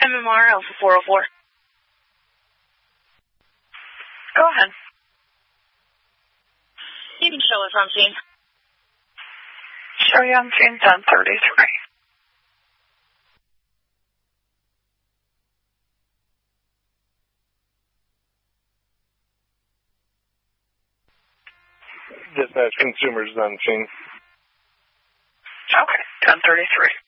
MMR Alpha 404. Go ahead. You can show us on scene. Show you on scene 1033. Dispatch consumers on scene. Okay, 1033.